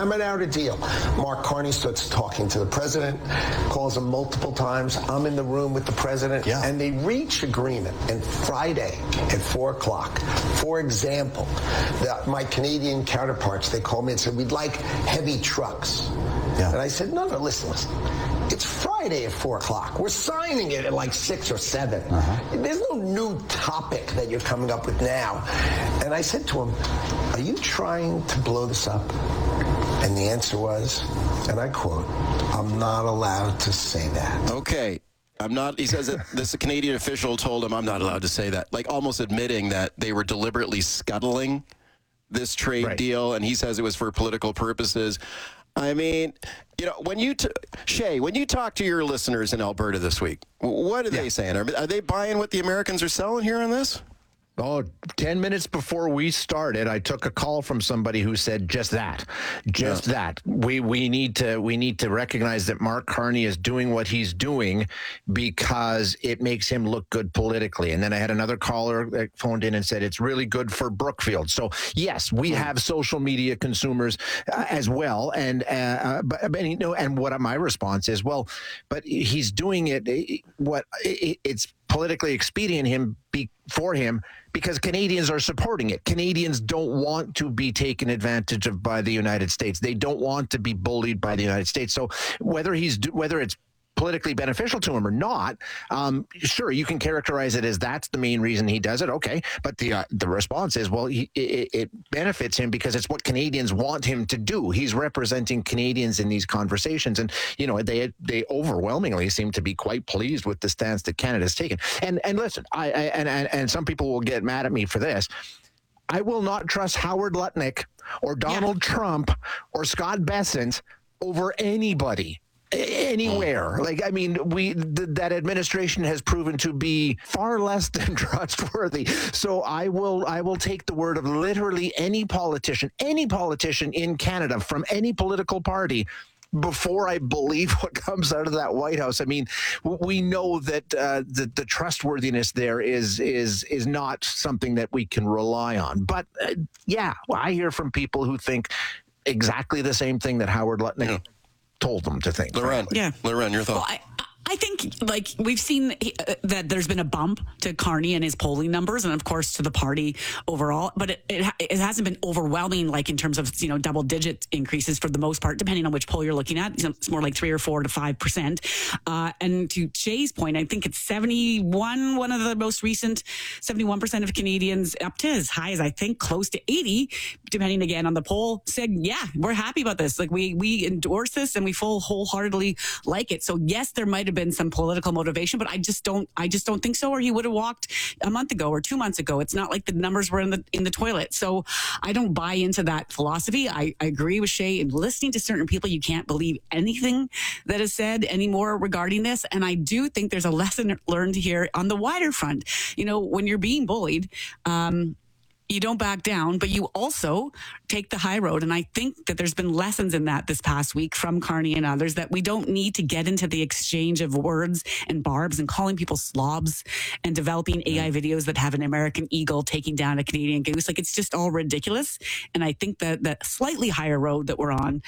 hammered out a deal. Mark Carney starts talking to the president, calls him multiple times. I'm in the room with the president, and they reach agreement. And Friday at 4 o'clock, for example, my Canadian counterparts, they called me and said, we'd like heavy trucks. And I said, no, listen. It's Friday at 4 o'clock. We're signing it at like 6 or 7. There's no new topic that you're coming up with now. And I said to him, are you trying to blow this up? And the answer was, and I quote, I'm not allowed to say that. Okay. I'm not, he says that this Canadian official told him I'm not allowed to say that, like almost admitting that they were deliberately scuttling this trade deal, and he says it was for political purposes. I mean, you know, when you, Shay, when you talk to your listeners in Alberta this week, what are they saying? Are they buying what the Americans are selling here on this? Oh, 10 minutes before we started, I took a call from somebody who said just that. We need to recognize that Mark Carney is doing what he's doing because it makes him look good politically. And then I had another caller that phoned in and said it's really good for Brookfield. So yes, we have social media consumers as well. And but you know, and what my response is, well, but he's doing it. It's politically expedient for him because Canadians are supporting it. Canadians don't want to be taken advantage of by the United States. They don't want to be bullied by the United States. So whether it's politically beneficial to him or not, sure, you can characterize it as that's the main reason he does it. Okay, but the response is, well, it benefits him because it's what Canadians want him to do. He's representing Canadians in these conversations, and you know they overwhelmingly seem to be quite pleased with the stance that Canada's taken. And listen, and some people will get mad at me for this. I will not trust Howard Lutnick or Donald Trump or Scott Bessent over anybody. Anywhere. Like, I mean, that administration has proven to be far less than trustworthy. So I will take the word of literally any politician in Canada from any political party before I believe what comes out of that White House. I mean, we know that the trustworthiness there is not something that we can rely on. But I hear from people who think exactly the same thing that Howard Lutnick told them to think. Loren, your thoughts? Well, I think, like, we've seen that there's been a bump to Carney and his polling numbers, and of course to the party overall. But it hasn't been overwhelming, like in terms of double-digit increases for the most part, depending on which poll you're looking at. It's more like 3 or 4 to 5%. And to Jay's point, I think it's 71. One of the most recent 71% of Canadians, up to as high as I think close to 80, depending again on the poll, said, "Yeah, we're happy about this. Like we endorse this and we wholeheartedly like it." So yes, there might have been some political motivation, but I just don't think so. Or he would have walked a month ago or 2 months ago. It's not like the numbers were in the toilet. So I don't buy into that philosophy. I agree with Shay. In listening to certain people, you can't believe anything that is said anymore regarding this. And I do think there's a lesson learned here on the wider front. When you're being bullied, you don't back down, but you also take the high road. And I think that there's been lessons in that this past week from Carney and others, that we don't need to get into the exchange of words and barbs and calling people slobs and developing AI videos that have an American eagle taking down a Canadian goose. Like, it's just all ridiculous. And I think that that slightly higher road that we're on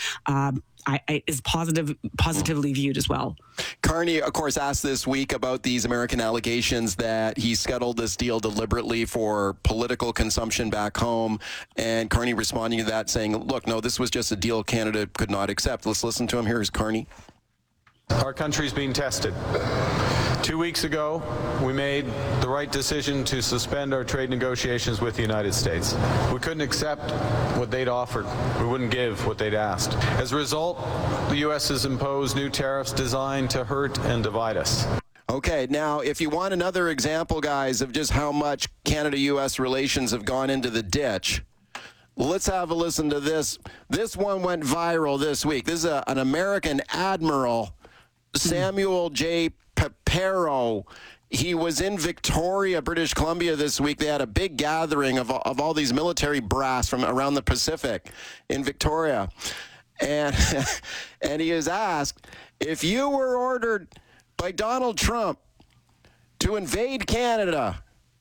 is positively viewed as well. Carney, of course, asked this week about these American allegations that he scuttled this deal deliberately for political consumption back home. And Carney responding to that saying, look, no, this was just a deal Canada could not accept. Let's listen to him. Here's Carney. Our country's being tested. 2 weeks ago, we made the right decision to suspend our trade negotiations with the United States. We couldn't accept what they'd offered. We wouldn't give what they'd asked. As a result, the U.S. has imposed new tariffs designed to hurt and divide us. Okay, now, if you want another example, guys, of just how much Canada-U.S. relations have gone into the ditch, let's have a listen to this. This one went viral this week. This is an American admiral, Samuel J. Papero. He was in Victoria, British Columbia this week. They had a big gathering of all these military brass from around the Pacific in Victoria. And and he was asked, if you were ordered by Donald Trump to invade Canada,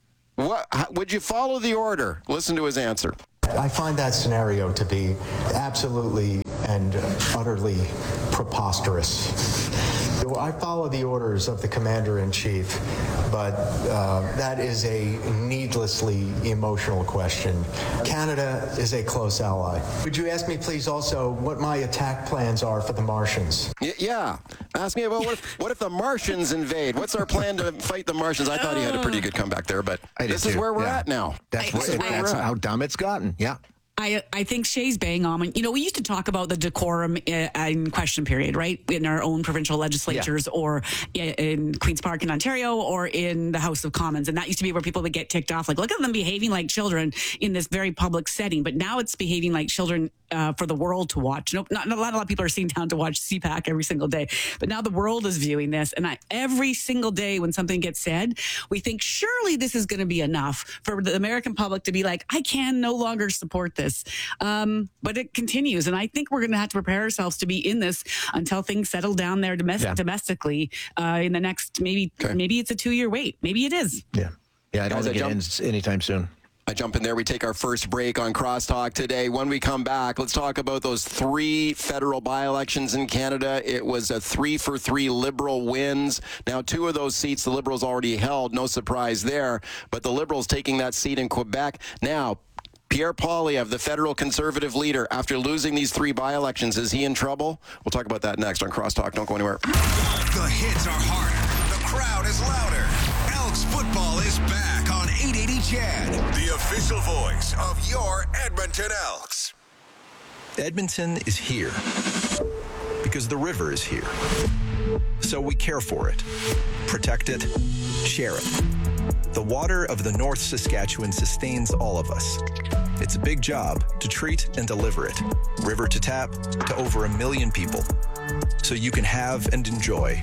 would you follow the order? Listen to his answer. I find that scenario to be absolutely and utterly preposterous. I follow the orders of the Commander-in-Chief, but that is a needlessly emotional question. Canada is a close ally. Would you ask me, please, also what my attack plans are for the Martians? Yeah. Ask me about what if the Martians invade? What's our plan to fight the Martians? I thought he had a pretty good comeback there, but this is where we're at now. That's how dumb it's gotten. Yeah. I think Shay's bang on. You know, we used to talk about the decorum in question period, right? In our own provincial legislatures or in Queen's Park in Ontario or in the House of Commons. And that used to be where people would get ticked off. Like, look at them behaving like children in this very public setting. But now it's behaving like children for the world to watch. Nope, not a lot of people are sitting down to watch CPAC every single day. But now the world is viewing this. And every single day when something gets said, we think surely this is going to be enough for the American public to be like, I can no longer support this. But it continues. And I think we're going to have to prepare ourselves to be in this until things settle down there domestically in the next, maybe it's a 2-year wait. Maybe it is. Yeah. I don't think it ends anytime soon. I jump in there. We take our first break on Crosstalk today. When we come back, let's talk about those 3 federal by-elections in Canada. It was a 3-for-3 Liberal wins. Now, 2 of those seats the Liberals already held. No surprise there. But the Liberals taking that seat in Quebec. Now, Pierre Poilievre, the federal Conservative leader, after losing these 3 by-elections, is he in trouble? We'll talk about that next on Crosstalk. Don't go anywhere. The hits are harder. The crowd is louder. Elks football is back on 880 CHED, the official voice of your Edmonton Elks. Edmonton is here because the river is here. So we care for it, protect it, share it. The water of the North Saskatchewan sustains all of us. It's a big job to treat and deliver it, river to tap, to over 1 million people, so you can have and enjoy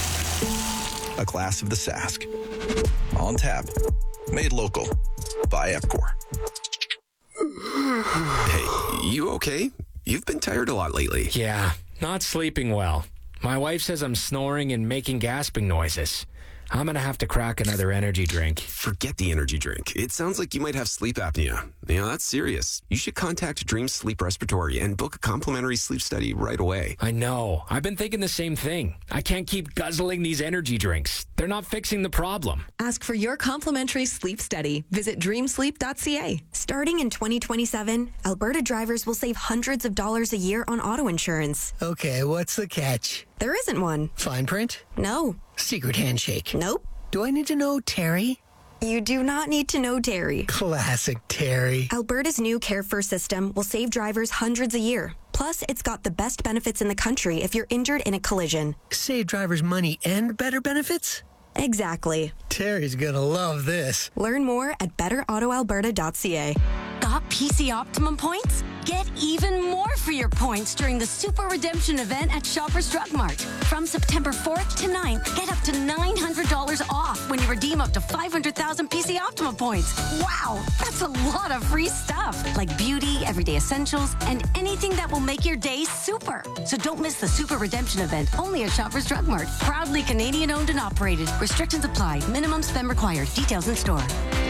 a glass of the Sask. On tap, made local by Epcor. Hey, you okay? You've been tired a lot lately. Yeah, not sleeping well. My wife says I'm snoring and making gasping noises. I'm going to have to crack another energy drink. Forget the energy drink. It sounds like you might have sleep apnea. That's serious. You should contact Dream Sleep Respiratory and book a complimentary sleep study right away. I know. I've been thinking the same thing. I can't keep guzzling these energy drinks. They're not fixing the problem. Ask for your complimentary sleep study. Visit dreamsleep.ca. Starting in 2027, Alberta drivers will save hundreds of dollars a year on auto insurance. Okay, what's the catch? There isn't one. Fine print? No. Secret handshake? Nope. Do I need to know Terry? You do not need to know Terry. Classic Terry. Alberta's new Care First system will save drivers hundreds a year. Plus, it's got the best benefits in the country if you're injured in a collision. Save drivers money and better benefits? Exactly. Terry's gonna love this. Learn more at betterautoalberta.ca. Got PC Optimum points? Get even more for your points during the Super Redemption event at Shoppers Drug Mart. From September 4th to 9th, get up to $900 off when you redeem up to 500,000 PC Optimum points. Wow, that's a lot of free stuff, like beauty, everyday essentials, and anything that will make your day super. So don't miss the Super Redemption event, only at Shoppers Drug Mart. Proudly Canadian owned and operated. Restrictions apply. Minimum spend required. Details in store.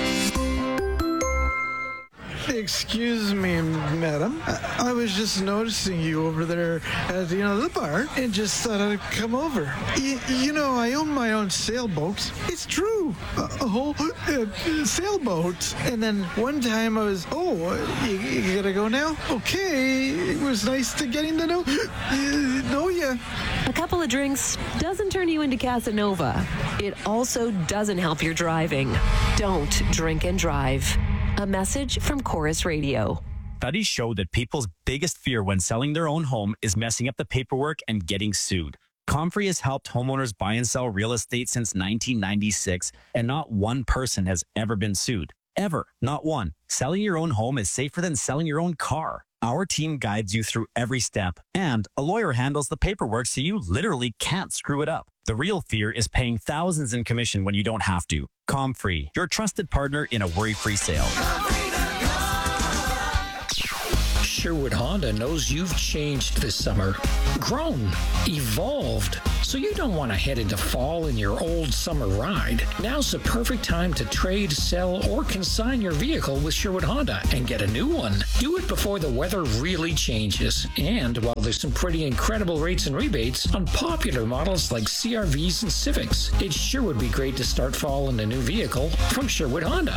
Excuse me, madam. I was just noticing you over there at the bar and just thought I'd come over. I own my own sailboat. It's true. A whole sailboat. And then one time I was, you gotta go now? Okay. It was nice to getting to know you. A couple of drinks doesn't turn you into Casanova. It also doesn't help your driving. Don't drink and drive. A message from Chorus Radio. Studies show that people's biggest fear when selling their own home is messing up the paperwork and getting sued. Comfrey has helped homeowners buy and sell real estate since 1996, and not one person has ever been sued. Ever. Not one. Selling your own home is safer than selling your own car. Our team guides you through every step, and a lawyer handles the paperwork so you literally can't screw it up. The real fear is paying thousands in commission when you don't have to. Comfrey, your trusted partner in a worry-free sale. Sherwood Honda knows you've changed this summer, grown, evolved, so you don't want to head into fall in your old summer ride. Now's the perfect time to trade, sell, or consign your vehicle with Sherwood Honda and get a new one. Do it before the weather really changes. And while there's some pretty incredible rates and rebates on popular models like CR-Vs and Civics, it sure would be great to start fall in a new vehicle from Sherwood Honda.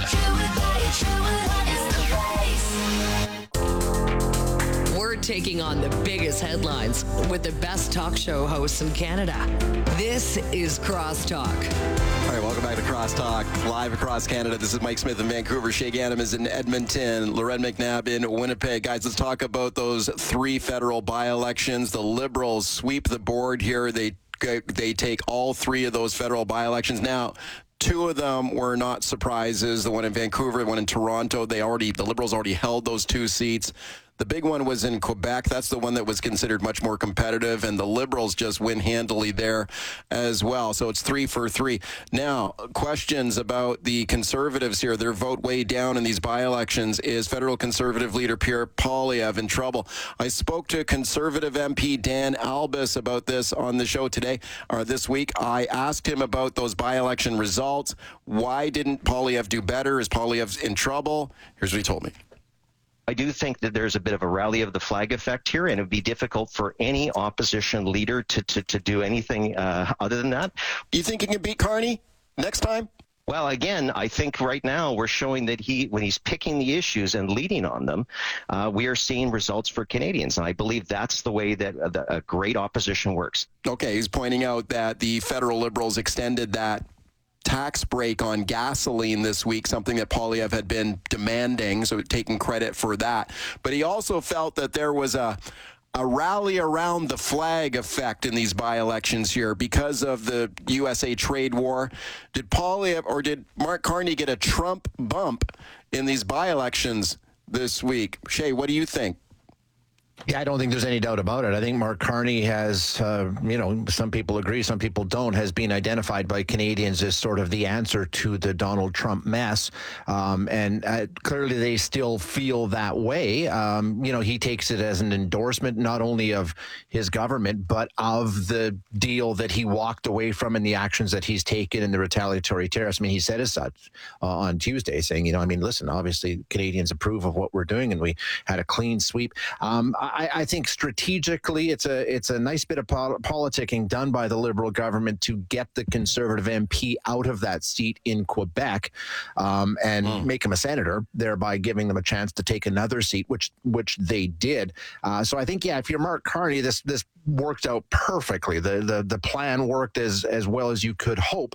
We're taking on the biggest headlines with the best talk show hosts in Canada. This is Crosstalk. All right, welcome back to Crosstalk, live across Canada. This is Mike Smith in Vancouver. Shay Ganem is in Edmonton. Loren McNabb in Winnipeg. Guys, let's talk about those 3 federal by-elections. The Liberals sweep the board here. They take all 3 of those federal by-elections. Now, 2 of them were not surprises. The one in Vancouver, the one in Toronto. The Liberals already held those 2 seats. The big one was in Quebec. That's the one that was considered much more competitive, and the Liberals just win handily there as well. So it's 3 for 3. Now, questions about the Conservatives here. Their vote way down in these by-elections. Is federal Conservative leader Pierre Poilievre in trouble? I spoke to Conservative MP Dan Albus about this on the show today, or this week. I asked him about those by-election results. Why didn't Poilievre do better? Is Poilievre in trouble? Here's what he told me. I do think that there's a bit of a rally of the flag effect here, and it would be difficult for any opposition leader to do anything other than that. You think he can beat Carney next time? Well, again, I think right now we're showing that when he's picking the issues and leading on them, we are seeing results for Canadians. And I believe that's the way that a great opposition works. Okay, he's pointing out that the federal Liberals extended that tax break on gasoline this week, something that Poilievre had been demanding, so taking credit for that. But he also felt that there was a rally around the flag effect in these by-elections here because of the USA trade war. Did Poilievre or did Mark Carney get a Trump bump in these by-elections this week? Shay, what do you think? Yeah, I don't think there's any doubt about it. I think Mark Carney has, some people agree, some people don't, has been identified by Canadians as sort of the answer to the Donald Trump mess. And clearly they still feel that way. He takes it as an endorsement not only of his government, but of the deal that he walked away from and the actions that he's taken in the retaliatory tariffs. I mean, he said as such on Tuesday, saying, listen, obviously Canadians approve of what we're doing and we had a clean sweep. I think strategically it's a nice bit of politicking done by the Liberal government to get the Conservative MP out of that seat in Quebec and make him a senator, thereby giving them a chance to take another seat, which they did. So I think, if you're Mark Carney, this worked out perfectly. The plan worked as well as you could hope.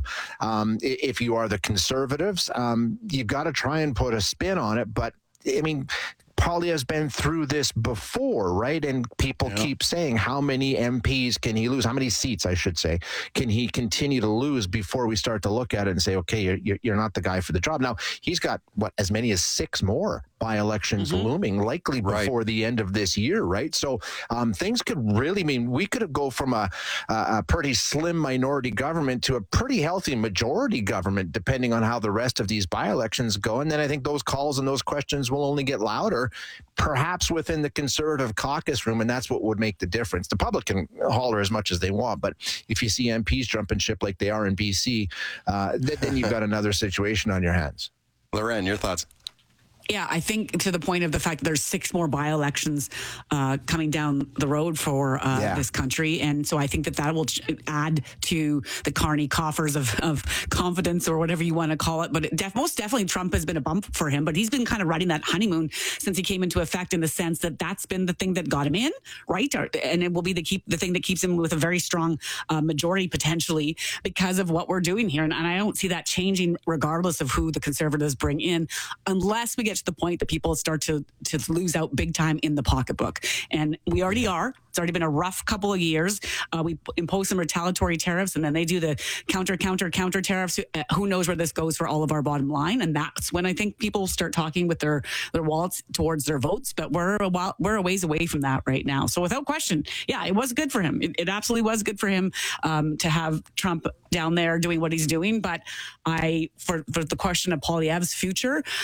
If you are the Conservatives, you've got to try and put a spin on it, but I mean, Poilievre's been through this before, right? And people keep saying, how many MPs can he lose? How many seats, I should say, can he continue to lose before we start to look at it and say, okay, you're not the guy for the job. Now, he's got, as many as 6 more by-elections looming, likely before the end of this year, right? So things could really we could go from a pretty slim minority government to a pretty healthy majority government, depending on how the rest of these by-elections go. And then I think those calls and those questions will only get louder, perhaps within the Conservative caucus room, and that's what would make the difference. The public can holler as much as they want, but if you see MPs jumping ship like they are in BC, then you've got another situation on your hands. Loren, your thoughts? Yeah, I think to the point of the fact that there's 6 more by-elections coming down the road for this country. And so I think that will add to the Carney coffers of confidence or whatever you want to call it. But most definitely Trump has been a bump for him. But he's been kind of riding that honeymoon since he came into effect, in the sense that that's been the thing that got him in, right? And it will be the thing that keeps him with a very strong majority potentially because of what we're doing here. And I don't see that changing regardless of who the Conservatives bring in, unless we get to the point that people start to lose out big time in the pocketbook. And we already are. It's already been a rough couple of years. We impose some retaliatory tariffs, and then they do the counter tariffs. Who knows where this goes for all of our bottom line? And that's when I think people start talking with their wallets towards their votes. But we're a ways away from that right now. So without question, it was good for him. It absolutely was good for him to have Trump down there doing what he's doing. But for the question of Poilievre's future,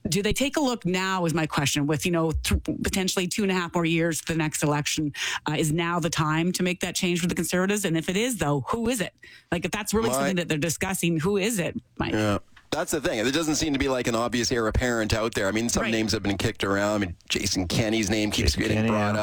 do they take a look now is my question with, potentially 2.5 more years to the next election? Is now the time to make that change for the Conservatives? And if it is, though, who is it? Like, if that's really something that they're discussing, who is it, Mike? Yeah. That's the thing. There doesn't seem to be like an obvious heir apparent out there. I mean, some names have been kicked around. I mean, Jason Kenney's name keeps getting brought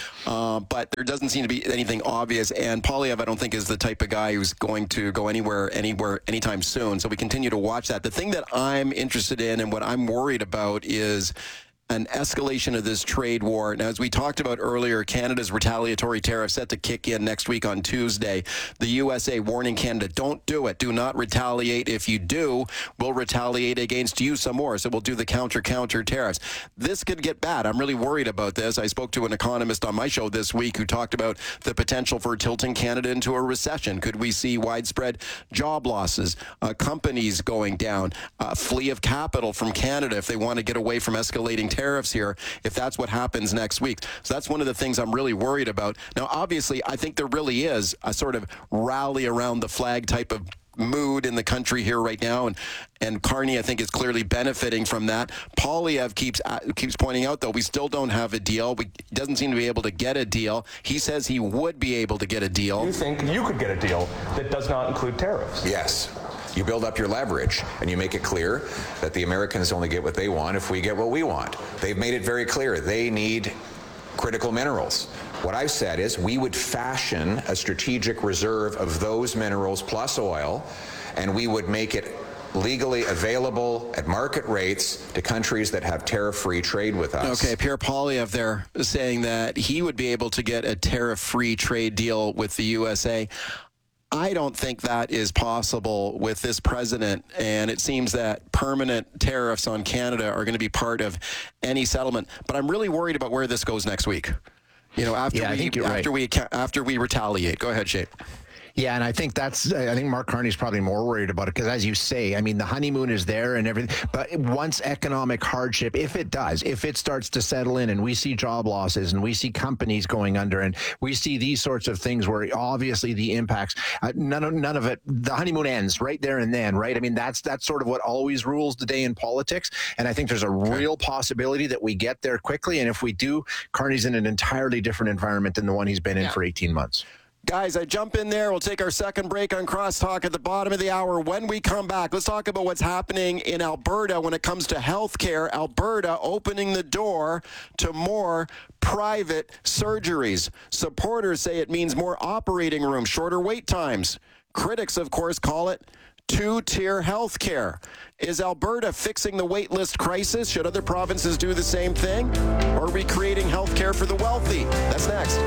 up. But there doesn't seem to be anything obvious. And Poilievre, I don't think, is the type of guy who's going to go anywhere, anytime soon. So we continue to watch that. The thing that I'm interested in and what I'm worried about is an escalation of this trade war. Now, as we talked about earlier, Canada's retaliatory tariff set to kick in next week on Tuesday. The USA warning Canada, don't do it. Do not retaliate. If you do, we'll retaliate against you some more. So we'll do the counter tariffs. This could get bad. I'm really worried about this. I spoke to an economist on my show this week who talked about the potential for tilting Canada into a recession. Could we see widespread job losses, companies going down, flee of capital from Canada if they want to get away from escalating tariffs here, if that's what happens next week? So that's one of the things I'm really worried about. Now, obviously, I think there really is a sort of rally around the flag type of mood in the country here right now, and Carney, I think, is clearly benefiting from that. Poilievre keeps pointing out, though, we still don't have a deal. He doesn't seem to be able to get a deal. He says he would be able to get a deal. You think you could get a deal that does not include tariffs? Yes. You build up your leverage, and you make it clear that the Americans only get what they want if we get what we want. They've made it very clear they need critical minerals. What I've said is we would fashion a strategic reserve of those minerals plus oil, and we would make it legally available at market rates to countries that have tariff-free trade with us. Okay, Pierre Poilievre there saying that he would be able to get a tariff-free trade deal with the USA. I don't think that is possible with this president, and it seems that permanent tariffs on Canada are going to be part of any settlement. But I'm really worried about where this goes next week. After we retaliate. Go ahead, Shane. Yeah, and I think Mark Carney's probably more worried about it because, as you say, I mean, the honeymoon is there and everything. But once economic hardship, if it starts to settle in and we see job losses and we see companies going under and we see these sorts of things where obviously the impacts, none of it, the honeymoon ends right there and then, right? I mean, that's sort of what always rules the day in politics. And I think there's a real possibility that we get there quickly. And if we do, Carney's in an entirely different environment than the one he's been in for 18 months. Guys, I jump in there. We'll take our second break on Crosstalk at the bottom of the hour. When we come back, let's talk about what's happening in Alberta when it comes to healthcare. Alberta opening the door to more private surgeries. Supporters say it means more operating rooms, shorter wait times. Critics, of course, call it two-tier healthcare. Is Alberta fixing the wait list crisis? Should other provinces do the same thing? Or are we creating healthcare for the wealthy? That's next.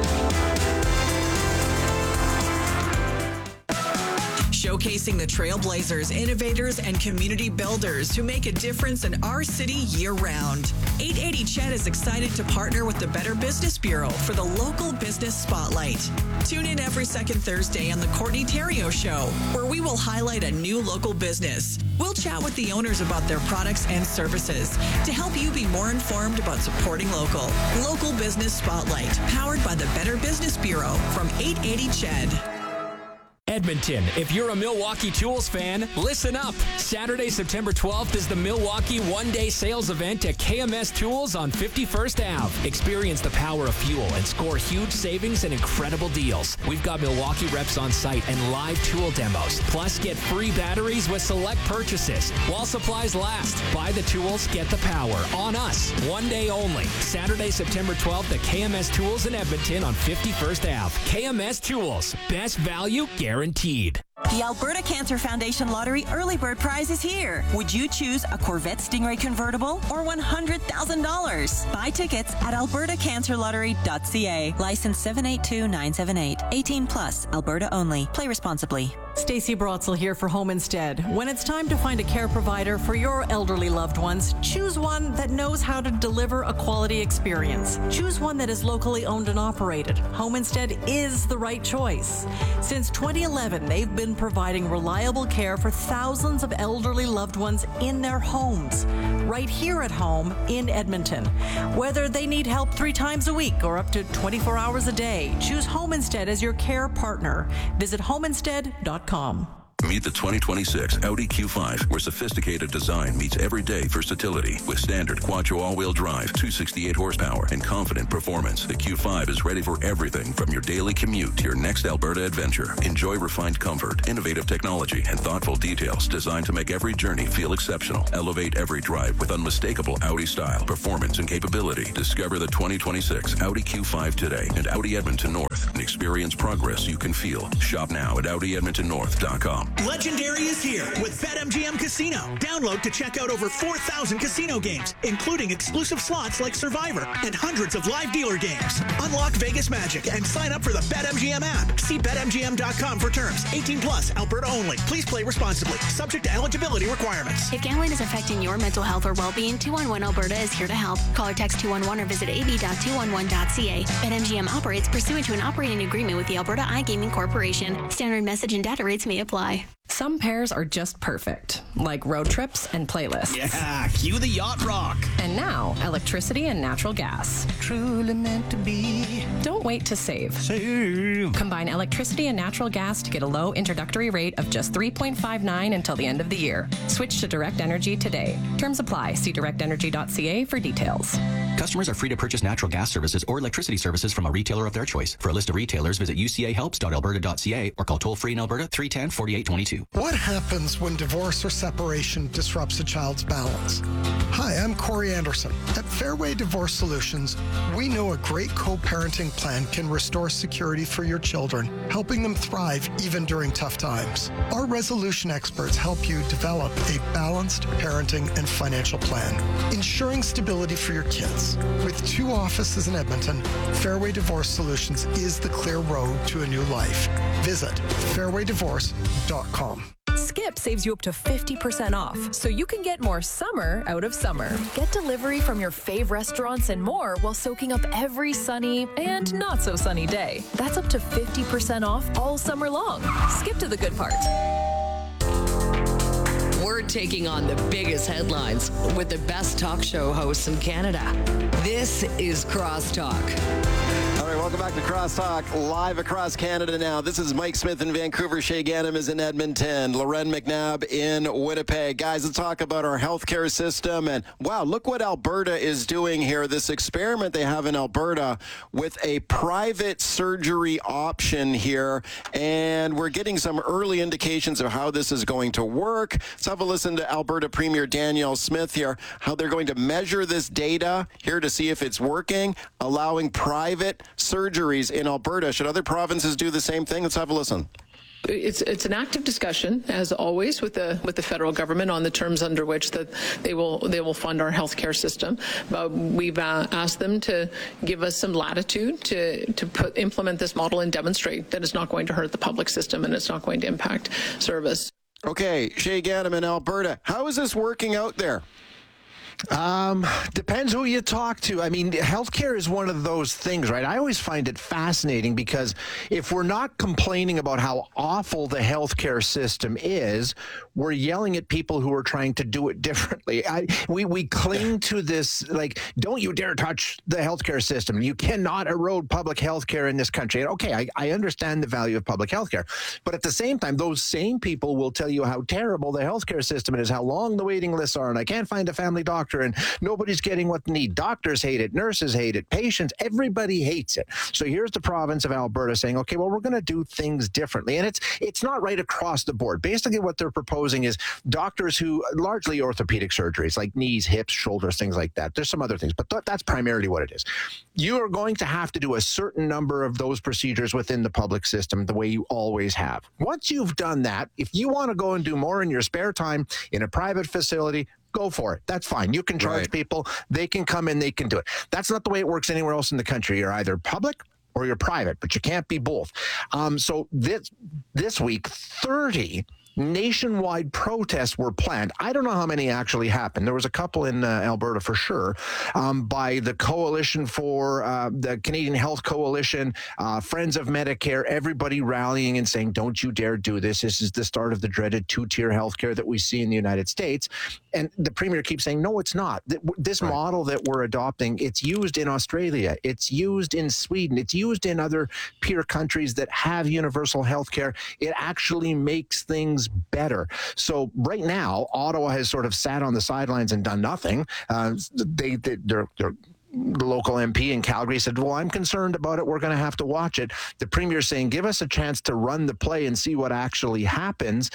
Showcasing the trailblazers, innovators, and community builders who make a difference in our city year-round. 880 CHED is excited to partner with the Better Business Bureau for the Local Business Spotlight. Tune in every second Thursday on the Courtney Theriault Show, where we will highlight a new local business. We'll chat with the owners about their products and services to help you be more informed about supporting local. Local Business Spotlight, powered by the Better Business Bureau from 880 CHED. Edmonton, if you're a Milwaukee Tools fan, listen up. Saturday, September 12th is the Milwaukee one-day sales event at KMS Tools on 51st Ave. Experience the power of fuel and score huge savings and incredible deals. We've got Milwaukee reps on site and live tool demos. Plus, get free batteries with select purchases. While supplies last, buy the tools, get the power. On us. One day only. Saturday, September 12th at KMS Tools in Edmonton on 51st Ave. KMS Tools. Best value guaranteed. The Alberta Cancer Foundation Lottery Early Bird Prize is here. Would you choose a Corvette Stingray convertible or $100,000? Buy tickets at albertacancerlottery.ca. License 782978. 18 plus. Alberta only. Play responsibly. Stacey Brotzel here for Home Instead. When it's time to find a care provider for your elderly loved ones, choose one that knows how to deliver a quality experience. Choose one that is locally owned and operated. Home Instead is the right choice. Since 2011, they've been providing reliable care for thousands of elderly loved ones in their homes, right here at home in Edmonton. Whether they need help 3 times a week or up to 24 hours a day, choose Home Instead as your care partner. Visit homeinstead.com. Meet the 2026 Audi Q5, where sophisticated design meets everyday versatility. With standard Quattro all-wheel drive, 268 horsepower, and confident performance, the Q5 is ready for everything from your daily commute to your next Alberta adventure. Enjoy refined comfort, innovative technology, and thoughtful details designed to make every journey feel exceptional. Elevate every drive with unmistakable Audi style, performance, and capability. Discover the 2026 Audi Q5 today at Audi Edmonton North and experience progress you can feel. Shop now at AudiEdmontonNorth.com. Legendary is here with BetMGM Casino. Download to check out over 4,000 casino games, including exclusive slots like Survivor and hundreds of live dealer games. Unlock Vegas magic and sign up for the BetMGM app. See BetMGM.com for terms. 18 plus, Alberta only. Please play responsibly. Subject to eligibility requirements. If gambling is affecting your mental health or well-being, 211 Alberta is here to help. Call or text 211 or visit ab.211.ca. BetMGM operates pursuant to an operating agreement with the Alberta iGaming Corporation. Standard message and data rates may apply. Some pairs are just perfect, like road trips and playlists. Yeah, cue the yacht rock. And now, electricity and natural gas. Truly meant to be. Don't wait to save. Combine electricity and natural gas to get a low introductory rate of just $3.59 until the end of the year. Switch to Direct Energy today. Terms apply. See directenergy.ca for details. Customers are free to purchase natural gas services or electricity services from a retailer of their choice. For a list of retailers, visit ucahelps.alberta.ca or call toll-free in Alberta 310-4822. What happens when divorce or separation disrupts a child's balance? Hi, I'm Corey Anderson. At Fairway Divorce Solutions, we know a great co-parenting plan can restore security for your children, helping them thrive even during tough times. Our resolution experts help you develop a balanced parenting and financial plan, ensuring stability for your kids. With 2 offices in Edmonton, Fairway Divorce Solutions is the clear road to a new life. Visit fairwaydivorce.com. Skip saves you up to 50% off, so you can get more summer out of summer. Get delivery from your fave restaurants and more while soaking up every sunny and not so sunny day. That's up to 50% off all summer long. Skip to the good part. We're taking on the biggest headlines with the best talk show hosts in Canada. This is Crosstalk. All right, welcome back to Crosstalk, live across Canada now. This is Mike Smith in Vancouver. Shay Ganem is in Edmonton. Loren McNabb in Winnipeg. Guys, let's talk about our healthcare system. And wow, look what Alberta is doing here. This experiment they have in Alberta with a private surgery option here. And we're getting some early indications of how this is going to work. Let's have a listen to Alberta Premier Danielle Smith here, how they're going to measure this data here to see if it's working, allowing private surgeries in Alberta. Should other provinces do the same thing? Let's have a listen. It's an active discussion, as always, with the federal government on the terms under which that they will fund our healthcare system. But we've asked them to give us some latitude to implement this model and demonstrate that it's not going to hurt the public system and it's not going to impact service. Okay, Shay Ganem in Alberta. How is this working out there? Depends who you talk to. I mean, healthcare is one of those things, right? I always find it fascinating because if we're not complaining about how awful the healthcare system is, we're yelling at people who are trying to do it differently. We cling to this, like, don't you dare touch the healthcare system. You cannot erode public healthcare in this country. And okay, I understand the value of public healthcare, but at the same time, those same people will tell you how terrible the healthcare system is, how long the waiting lists are, and I can't find a family doctor, and nobody's getting what they need. Doctors hate it, nurses hate it, patients, everybody hates it. So here's the province of Alberta saying, okay, well, we're going to do things differently. And it's not right across the board. Basically, what they're proposing is doctors who, largely orthopedic surgeries, like knees, hips, shoulders, things like that. There's some other things, but that's primarily what it is. You are going to have to do a certain number of those procedures within the public system the way you always have. Once you've done that, if you want to go and do more in your spare time in a private facility, go for it. That's fine. You can charge people. They can come in. They can do it. That's not the way it works anywhere else in the country. You're either public or you're private, but you can't be both. So this week, 30 nationwide protests were planned. I don't know how many actually happened. There was a couple in Alberta for sure, by the Coalition for the Canadian Health Coalition, Friends of Medicare, everybody rallying and saying, don't you dare do this. This is the start of the dreaded 2-tier healthcare that we see in the United States. And the Premier keeps saying, no, it's not. This model that we're adopting, it's used in Australia. It's used in Sweden. It's used in other peer countries that have universal healthcare. It actually makes things things better. So right now, Ottawa has sort of sat on the sidelines and done nothing. The local MP in Calgary said, well, I'm concerned about it. We're going to have to watch it. The Premier's saying, give us a chance to run the play and see what actually happens.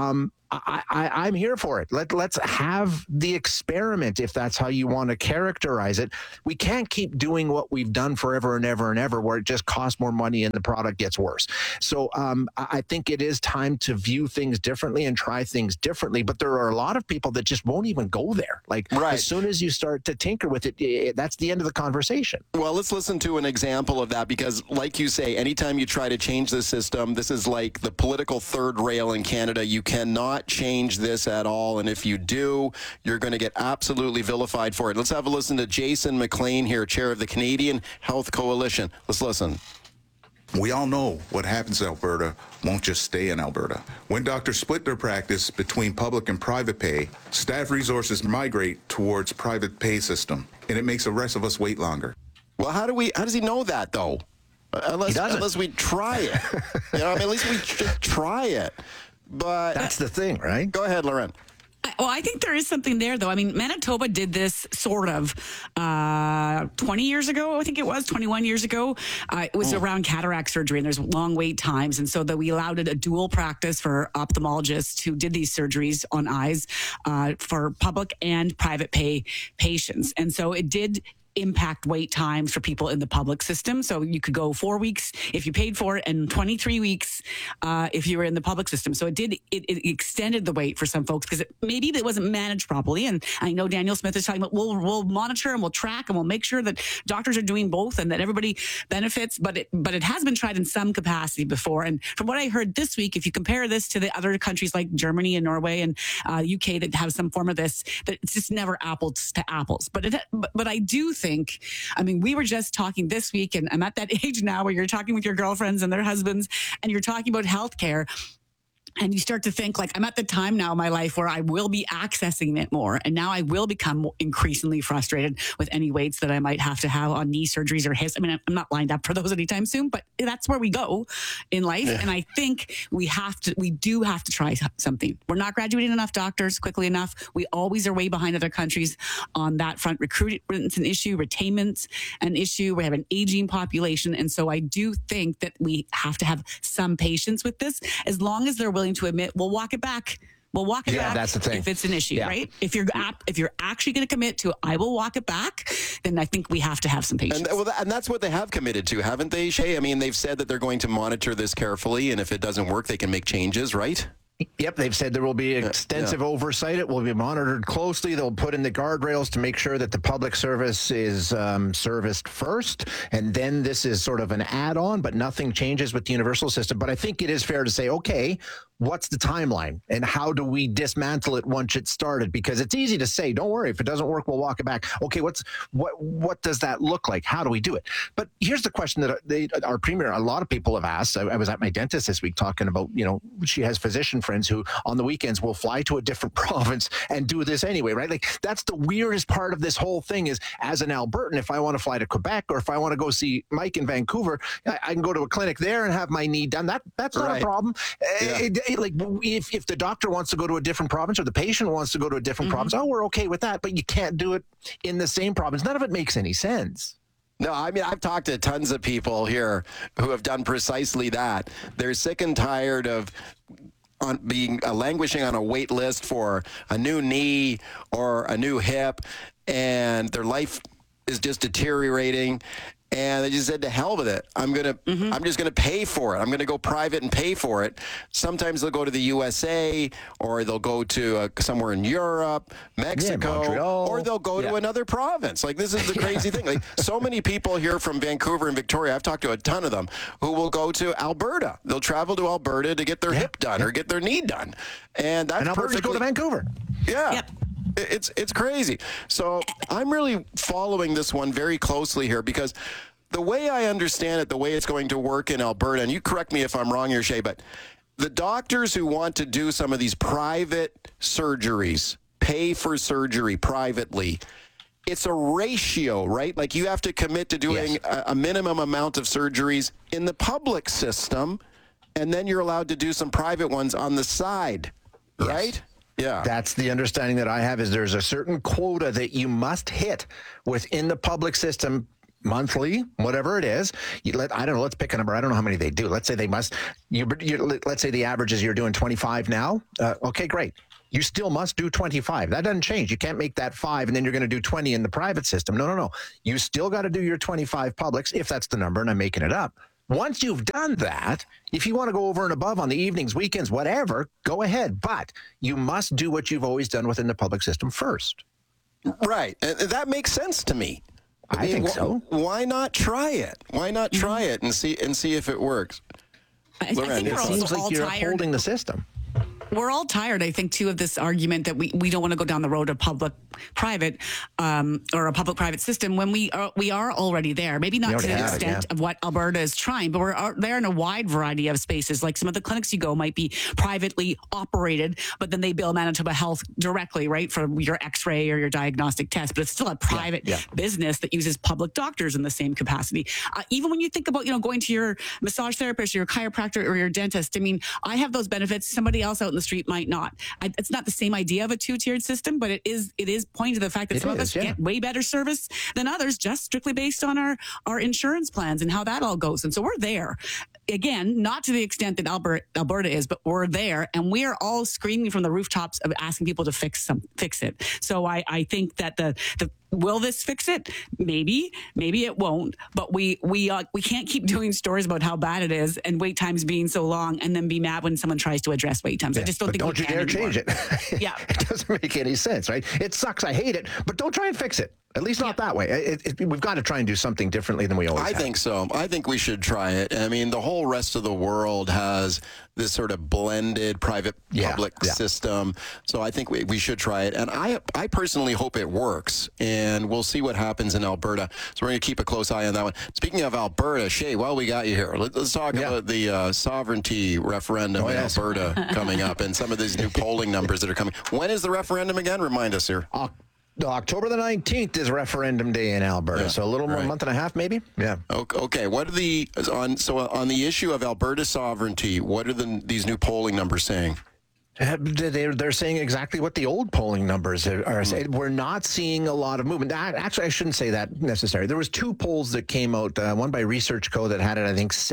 I'm here for it. Let's have the experiment, if that's how you want to characterize it. We can't keep doing what we've done forever and ever and ever, where it just costs more money and the product gets worse. So I think it is time to view things differently and try things differently. But there are a lot of people that just won't even go there. As soon as you start to tinker with it, that's the end of the conversation. Well, let's listen to an example of that, because like you say, anytime you try to change the system, this is like the political third rail in Canada. You cannot change this at all, and if you do, you're going to get absolutely vilified for it. Let's have a listen to Jason McLean here, chair of the Canadian Health Coalition. Let's listen. We all know what happens in Alberta won't just stay in Alberta. When doctors split their practice between public and private pay, staff resources migrate towards private pay system, and it makes the rest of us wait longer. Well, how does he know that, though? Unless we try it. At least we should try it. But that's the thing, right? Go ahead, Lauren. Well, I think there is something there, though. I mean, Manitoba did this sort of 20 years ago, I think it was, 21 years ago. It was around cataract surgery, and there's long wait times. And so that we allowed it a dual practice for ophthalmologists who did these surgeries on eyes for public and private pay patients. And so it did impact wait times for people in the public system. So you could go 4 weeks if you paid for it, and 23 weeks if you were in the public system. So it extended the wait for some folks, because maybe it wasn't managed properly. And I know Daniel Smith is talking about we'll monitor and we'll track and we'll make sure that doctors are doing both and that everybody benefits. But it has been tried in some capacity before. And from what I heard this week, if you compare this to the other countries like Germany and Norway and UK that have some form of this, that it's just never apples to apples. But I do think, we were just talking this week, and I'm at that age now where you're talking with your girlfriends and their husbands, and you're talking about healthcare. And you start to think, I'm at the time now in my life where I will be accessing it more. And now I will become increasingly frustrated with any waits that I might have to have on knee surgeries or hips. I'm not lined up for those anytime soon, but that's where we go in life. Yeah. And I think we do have to try something. We're not graduating enough doctors quickly enough. We always are way behind other countries on that front. Recruitment's an issue. Retainment's an issue. We have an aging population. And so I do think that we have to have some patience with this, as long as they're willing to admit, we'll walk it back. We'll walk it back. That's the thing. If it's an issue, right? If you're actually going to commit to, I will walk it back, then I think we have to have some patience. And that's what they have committed to, haven't they, Shay? They've said that they're going to monitor this carefully, and if it doesn't work, they can make changes, right? Yep, they've said there will be extensive oversight. It will be monitored closely. They'll put in the guardrails to make sure that the public service is serviced first, and then this is sort of an add-on, but nothing changes with the universal system. But I think it is fair to say, okay, what's the timeline, and how do we dismantle it once it's started? Because it's easy to say, don't worry, if it doesn't work, we'll walk it back. Okay, what does that look like? How do we do it? But here's the question that our premier, a lot of people have asked. I was at my dentist this week talking about, she has physician friends who on the weekends will fly to a different province and do this anyway, right? That's the weirdest part of this whole thing is, as an Albertan, if I want to fly to Quebec or if I want to go see Mike in Vancouver, I can go to a clinic there and have my knee done. That's not a problem. Yeah. If the doctor wants to go to a different province or the patient wants to go to a different province, we're okay with that, but you can't do it in the same province. None of it makes any sense. No, I've talked to tons of people here who have done precisely that. They're sick and tired of being languishing on a wait list for a new knee or a new hip, and their life is just deteriorating. And they just said, to hell with it. I'm just gonna pay for it. I'm gonna go private and pay for it. Sometimes they'll go to the USA, or they'll go to somewhere in Europe, Mexico, or they'll go to another province. This is the crazy thing. So many people here from Vancouver and Victoria, I've talked to a ton of them, who will go to Alberta. They'll travel to Alberta to get their hip done or get their knee done. And that's Alberta to go to Vancouver. Yeah. Yep. It's crazy. So I'm really following this one very closely here, because the way I understand it, the way it's going to work in Alberta, and you correct me if I'm wrong here, Shay, but the doctors who want to do some of these private surgeries, pay for surgery privately, it's a ratio, right? You have to commit to doing a minimum amount of surgeries in the public system, and then you're allowed to do some private ones on the side, right? Yeah. That's the understanding that I have, is there's a certain quota that you must hit within the public system monthly, whatever it is. I don't know, let's pick a number. I don't know how many they do. Let's say they must, let's say the average is you're doing 25 now. Okay, great. You still must do 25. That doesn't change. You can't make that 5 and then you're going to do 20 in the private system. No. You still got to do your 25 publics, if that's the number, and I'm making it up. Once you've done that, if you want to go over and above on the evenings, weekends, whatever, go ahead. But you must do what you've always done within the public system first. Right. That makes sense to me. I think so. Why not try it? Why not try it and see if it works? I think it seems like you're upholding the system. We're all tired, I think, too, of this argument that we don't want to go down the road of public-private or a public-private system when we are already there. Maybe not to the extent of what Alberta is trying, but we're there in a wide variety of spaces. Like some of the clinics you go might be privately operated, but then they bill Manitoba Health directly, right, for your X-ray or your diagnostic test. But it's still a private business that uses public doctors in the same capacity. Even when you think about, going to your massage therapist or your chiropractor or your dentist, I mean, I have those benefits. Somebody else out in the street might not. It's not the same idea of a two-tiered system, but it is pointing to the fact that some of us get way better service than others, just strictly based on our insurance plans and how that all goes. And so we're there. Again, not to the extent that Alberta is, but we're there, and we are all screaming from the rooftops of asking people to fix it. So I think that the will this fix it? Maybe it won't. But we can't keep doing stories about how bad it is and wait times being so long, and then be mad when someone tries to address wait times. I just don't think don't you dare change it. Yeah, it doesn't make any sense, right? It sucks. I hate it, but don't try and fix it. At least not that way. We've got to try and do something differently than we always have. I think so. I think we should try it. I mean, the whole rest of the world has this sort of blended private-public system. So I think we should try it. And I personally hope it works. And we'll see what happens in Alberta. So we're going to keep a close eye on that one. Speaking of Alberta, Shay, while we got you here, let's talk about the sovereignty referendum in Alberta coming up and some of these new polling numbers that are coming. When is the referendum again? Remind us here. October the 19th is referendum day in Alberta, so a little more, month and a half maybe. Yeah. Okay. What are on the issue of Alberta sovereignty? What are these new polling numbers saying? They're saying exactly what the old polling numbers are saying. We're not seeing a lot of movement. Actually, I shouldn't say that necessarily. There was 2 polls that came out, one by ResearchCo that had it, I think,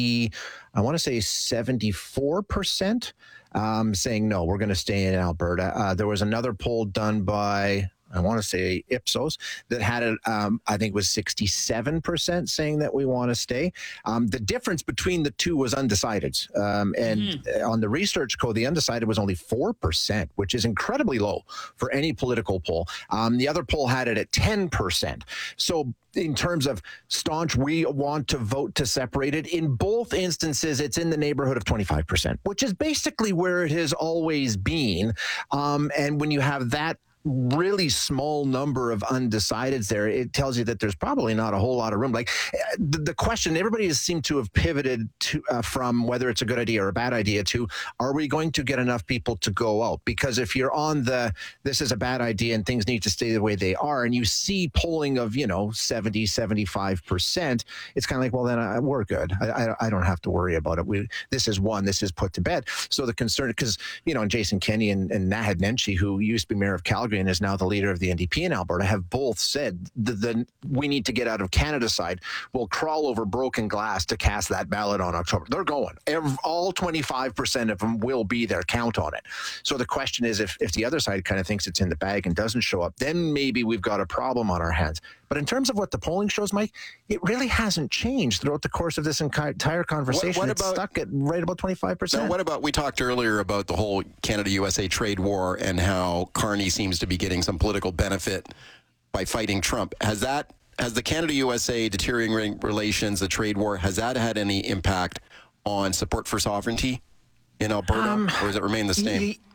74%, saying, no, we're going to stay in Alberta. There was another poll done by, I want to say Ipsos, that had it, I think it was 67% saying that we want to stay. The difference between the two was undecideds. And on the ResearchCo, the undecided was only 4%, which is incredibly low for any political poll. The other poll had it at 10%. So in terms of staunch, we want to vote to separate it, in both instances, it's in the neighborhood of 25%, which is basically where it has always been. And when you have that really small number of undecideds there, it tells you that there's probably not a whole lot of room. Like the question, everybody has seemed to have pivoted to from whether it's a good idea or a bad idea to, are we going to get enough people to go out? Because if you're on this is a bad idea and things need to stay the way they are, and you see polling of 70, 75%, it's kind of like, well, then we're good. I don't have to worry about it. This is put to bed. So the concern, because and Jason Kenney and Naheed Nenshi, who used to be mayor of Calgary and is now the leader of the NDP in Alberta, have both said the we need to get out of Canada's side. We'll crawl over broken glass to cast that ballot on October. They're going. All 25% of them will be there. Count on it. So the question is, if the other side kind of thinks it's in the bag and doesn't show up, then maybe we've got a problem on our hands. But in terms of what the polling shows, Mike, it really hasn't changed throughout the course of this entire conversation. It's stuck at right about 25%. Now, what about, we talked earlier about the whole Canada-USA trade war and how Carney seems to be getting some political benefit by fighting Trump. Has the Canada-USA deteriorating relations, the trade war, has that had any impact on support for sovereignty in Alberta, or does it remain the same?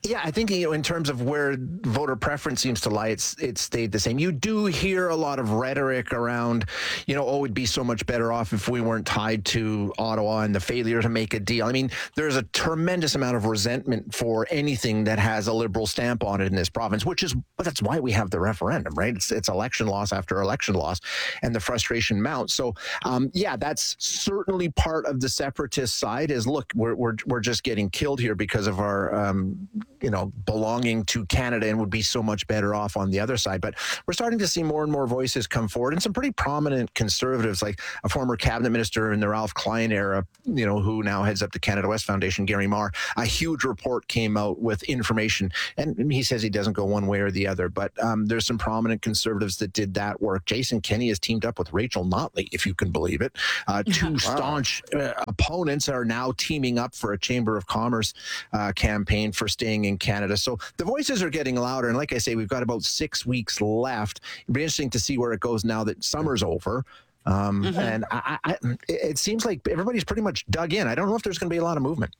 Yeah, I think in terms of where voter preference seems to lie, it's stayed the same. You do hear a lot of rhetoric around, it'd be so much better off if we weren't tied to Ottawa and the failure to make a deal. I mean, there's a tremendous amount of resentment for anything that has a Liberal stamp on it in this province, that's why we have the referendum, right? It's election loss after election loss, and the frustration mounts. So, that's certainly part of the separatist side. Is look, we're just getting killed here because of our belonging to Canada, and would be so much better off on the other side. But we're starting to see more and more voices come forward, and some pretty prominent conservatives, like a former cabinet minister in the Ralph Klein era, who now heads up the Canada West Foundation, Gary Marr. A huge report came out with information, and he says he doesn't go one way or the other, but there's some prominent conservatives that did that work. Jason Kenney has teamed up with Rachel Notley, if you can believe it. Two staunch opponents are now teaming up for a Chamber of Commerce campaign for staying in Canada. So the voices are getting louder. And like I say, we've got about 6 weeks left. It'll be interesting to see where it goes now that summer's over. And it seems like everybody's pretty much dug in. I don't know if there's going to be a lot of movement.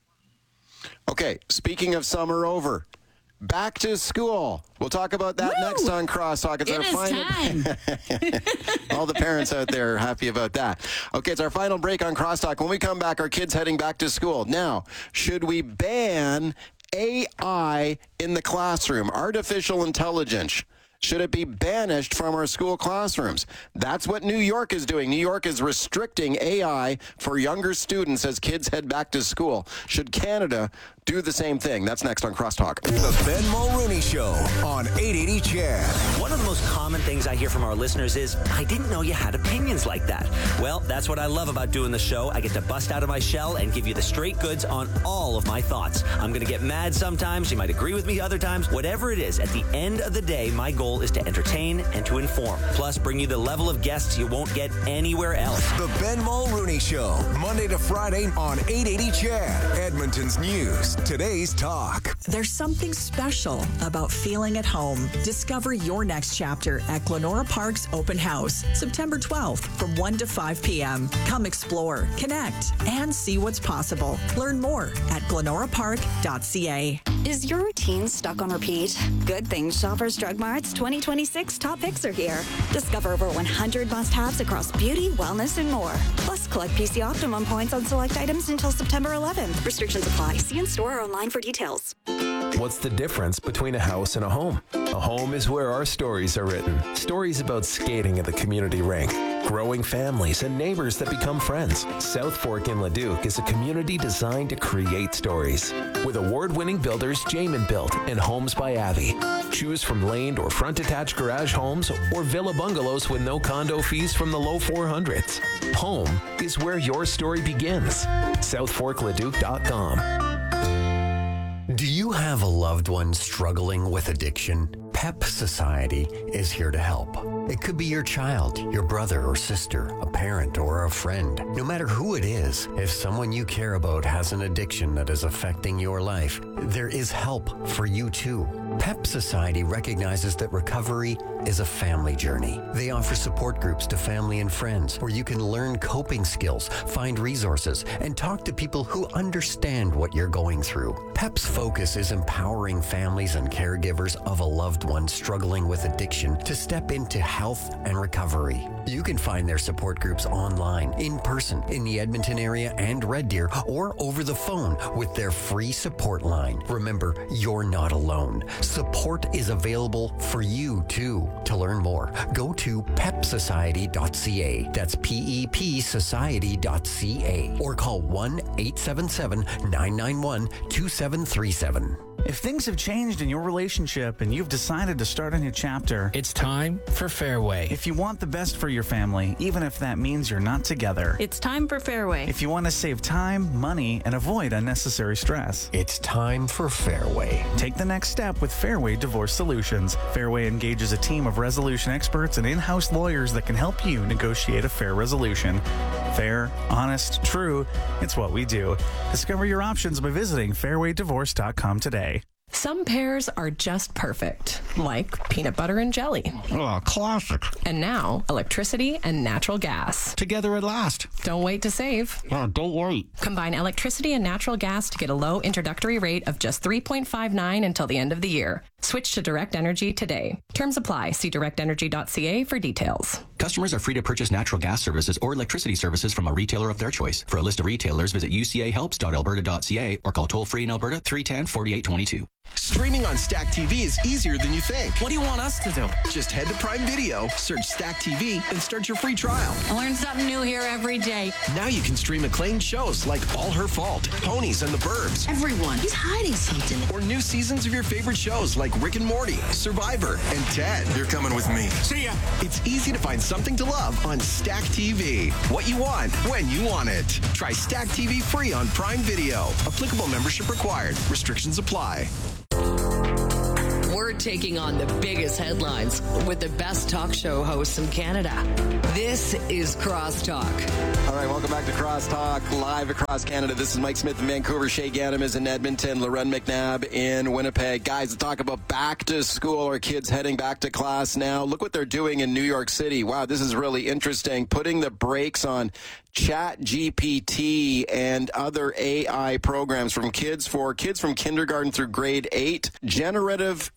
Okay, speaking of summer over, back to school. We'll talk about that next on Crosstalk. It's our final time. All the parents out there are happy about that. Okay, it's our final break on Crosstalk. When we come back, our kids heading back to school. Now, should we ban AI in the classroom? Artificial intelligence. Should it be banished from our school classrooms? That's what New York is doing. New York is restricting AI for younger students as kids head back to school. Should Canada do the same thing? That's next on Crosstalk. The Ben Mulrooney Show on 880 CHED. One of the most common things I hear from our listeners is, I didn't know you had opinions like that. Well, that's what I love about doing the show. I get to bust out of my shell and give you the straight goods on all of my thoughts. I'm going to get mad sometimes. You might agree with me other times. Whatever it is, at the end of the day, my goal is to entertain and to inform. Plus, bring you the level of guests you won't get anywhere else. The Ben Mulrooney Show, Monday to Friday on 880 CHED, Edmonton's news. Today's talk. There's something special about feeling at home. Discover your next chapter at Glenora Park's Open House, September 12th from 1 to 5 p.m. Come explore, connect, and see what's possible. Learn more at glenorapark.ca. Is your routine stuck on repeat? Good thing Shoppers Drug Mart's 2026 top picks are here. Discover over 100 must-haves across beauty, wellness, and more. Plus, collect PC Optimum points on select items until September 11th. Restrictions apply. See in store or online for details. What's the difference between a house and a home? A home is where our stories are written. Stories about skating at the community rink, growing families, and neighbors that become friends. South Fork in Leduc is a community designed to create stories. With award-winning builders Jamin Built and Homes by Avi. Choose from laned or front-attached garage homes or villa bungalows with no condo fees from the low 400s. Home is where your story begins. SouthForkLeduc.com. Do you have a loved one struggling with addiction? PEP Society is here to help. It could be your child, your brother or sister, a parent or a friend. No matter who it is, if someone you care about has an addiction that is affecting your life, there is help for you too. PEP Society recognizes that recovery is a family journey. They offer support groups to family and friends where you can learn coping skills, find resources, and talk to people who understand what you're going through. PEP's focus is empowering families and caregivers of a loved one struggling with addiction to step into health and recovery. You can find their support groups online, in person, in the Edmonton area and Red Deer, or over the phone with their free support line. Remember, you're not alone. Support is available for you too. To learn more, go to pepsociety.ca. That's PEP society.ca. Or call 1-877-991-2737. If things have changed in your relationship and you've decided to start a new chapter, it's time for Fairway. If you want the best for your family, even if that means you're not together, it's time for Fairway. If you want to save time, money, and avoid unnecessary stress, it's time for Fairway. Take the next step with Fairway Divorce Solutions. Fairway engages a team of resolution experts and in-house lawyers that can help you negotiate a fair resolution. Fair, honest, true, it's what we do. Discover your options by visiting fairwaydivorce.com today. Some pairs are just perfect, like peanut butter and jelly. Oh, classic. And now, electricity and natural gas. Together at last. Don't wait to save. Oh, don't wait. Combine electricity and natural gas to get a low introductory rate of just $3.59 until the end of the year. Switch to Direct Energy today. Terms apply. See directenergy.ca for details. Customers are free to purchase natural gas services or electricity services from a retailer of their choice. For a list of retailers, visit ucahelps.alberta.ca or call toll-free in Alberta 310-4822. Streaming on Stack TV is easier than you think. What do you want us to do? Just head to Prime Video, search Stack TV, and start your free trial. I learn something new here every day. Now you can stream acclaimed shows like All Her Fault, Ponies and the Burbs. Everyone is hiding something. Or new seasons of your favorite shows like Rick and Morty, Survivor, and Ted. You're coming with me. See ya. It's easy to find something to love on Stack TV. What you want, when you want it. Try Stack TV free on Prime Video. Applicable membership required. Restrictions apply. We're taking on the biggest headlines with the best talk show hosts in Canada. This is Crosstalk. All right, welcome back to Crosstalk, live across Canada. This is Mike Smith in Vancouver, Shay Ganem is in Edmonton, Loren McNabb in Winnipeg. Guys, to talk about back to school, our kids heading back to class now. Look what they're doing in New York City. Wow, this is really interesting. Putting the brakes on ChatGPT and other AI programs for kids from kindergarten through grade 8. Generative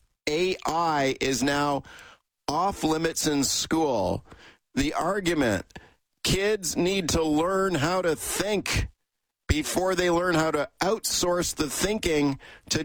AI is now off limits in school. The argument, kids need to learn how to think before they learn how to outsource the thinking to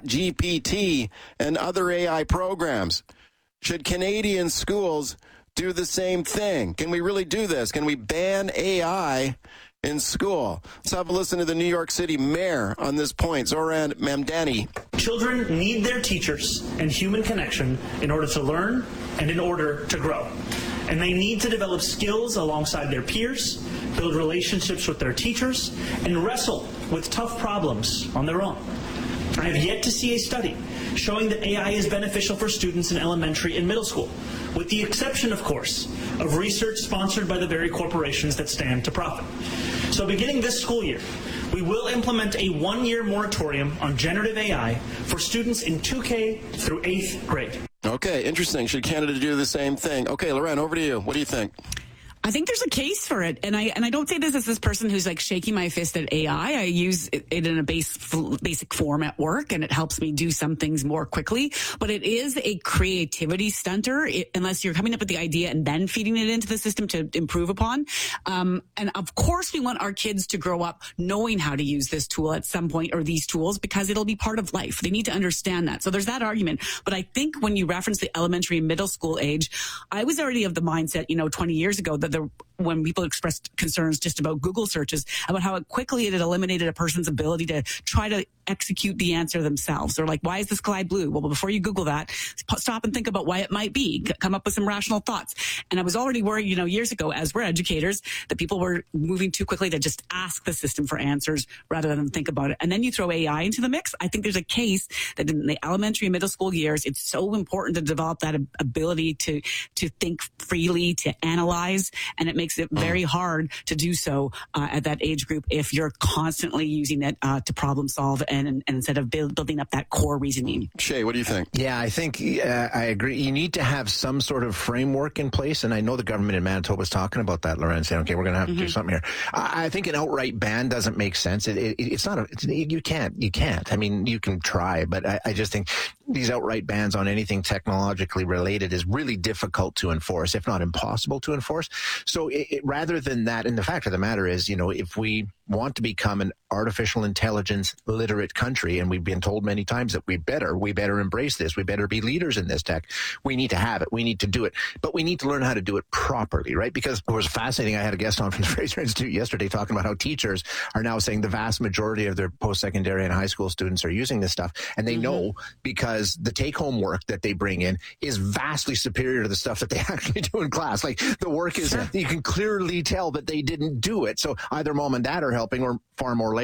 ChatGPT and other AI programs. Should Canadian schools do the same thing? Can we really do this? Can we ban AI in school? Let's have a listen to the New York City mayor on this point, Zoran Mamdani. Children need their teachers and human connection in order to learn and in order to grow. And they need to develop skills alongside their peers, build relationships with their teachers, and wrestle with tough problems on their own. I have yet to see a study showing that AI is beneficial for students in elementary and middle school, with the exception, of course, of research sponsored by the very corporations that stand to profit. So beginning this school year, we will implement a one-year moratorium on generative AI for students in 2K through 8th grade. Okay, interesting. Should Canada do the same thing? Okay, Loren, over to you. What do you think? I think there's a case for it, and I don't say this as this person who's like shaking my fist at AI. I use it in a basic form at work, and it helps me do some things more quickly. But it is a creativity stunter unless you're coming up with the idea and then feeding it into the system to improve upon. And of course, we want our kids to grow up knowing how to use this tool at some point, or these tools, because it'll be part of life. They need to understand that. So there's that argument. But I think when you reference the elementary and middle school age, I was already of the mindset, 20 years ago that when people expressed concerns just about Google searches, about how quickly it had eliminated a person's ability to try to execute the answer themselves. They're like, why is the sky blue? Well, before you Google that, stop and think about why it might be. Come up with some rational thoughts. And I was already worried, years ago, as we're educators, that people were moving too quickly to just ask the system for answers rather than think about it. And then you throw AI into the mix. I think there's a case that in the elementary and middle school years, it's so important to develop that ability to think freely, to analyze, and it makes it very hard to do so at that age group if you're constantly using it to problem solve and instead of building up that core reasoning. Shay, what do you think? Yeah, I think I agree. You need to have some sort of framework in place, and I know the government in Manitoba is talking about that, Loren, saying, okay, we're going to have to do something here. I think an outright ban doesn't make sense. It's not you can't. I mean, you can try, but I just think these outright bans on anything technologically related is really difficult to enforce, if not impossible to enforce. So rather than that, and the fact of the matter is, if we want to become an artificial intelligence literate country, and we've been told many times that we better embrace this, we better be leaders in this tech, we need to have it, we need to do it, but we need to learn how to do it properly, right? Because it was fascinating. I had a guest on from the Fraser Institute yesterday talking about how teachers are now saying the vast majority of their post-secondary and high school students are using this stuff, and they know because the take-home work that they bring in is vastly superior to the stuff that they actually do in class. Like, the work is, you can clearly tell that they didn't do it. So either mom and dad are helping, or far more likely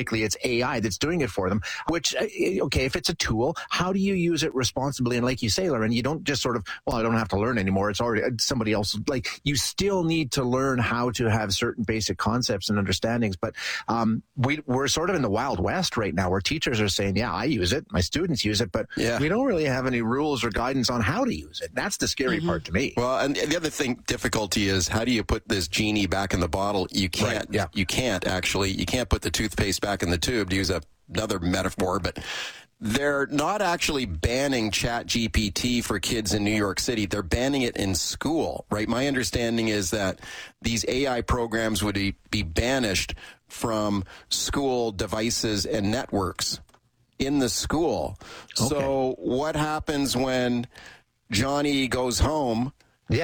likely it's AI that's doing it for them, which, okay, if it's a tool, how do you use it responsibly? And like you say, Lauren, you don't just sort of, well, I don't have to learn anymore. It's already somebody else. Like, you still need to learn how to have certain basic concepts and understandings. But we're sort of in the Wild West right now, where teachers are saying, yeah, I use it, my students use it, but we don't really have any rules or guidance on how to use it. That's the scary part to me. Well, and the other difficulty is, how do you put this genie back in the bottle? You can't. Right, You can't actually. You can't put the toothpaste back in the tube, to use another metaphor. But they're not actually banning ChatGPT for kids in New York City. They're banning it in school, right? My understanding is that these AI programs would be banished from school devices and networks in the school. Okay. So what happens when Johnny goes home